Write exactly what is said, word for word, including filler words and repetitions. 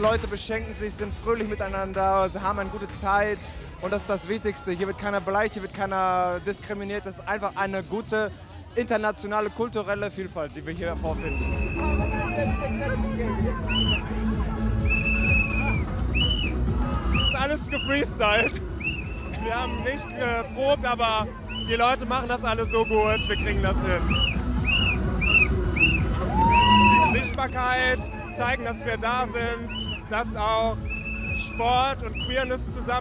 Leute beschenken sich, sind fröhlich miteinander, sie haben eine gute Zeit. Und das ist das Wichtigste. Hier wird keiner beleidigt, hier wird keiner diskriminiert. Das ist einfach eine gute internationale, kulturelle Vielfalt, die wir hier vorfinden. Das ist alles gefreestylt. Wir haben nicht geprobt, aber die Leute machen das alle so gut, wir kriegen das hin. Die Sichtbarkeit, zeigen, dass wir da sind, dass auch Sport und Queerness zusammen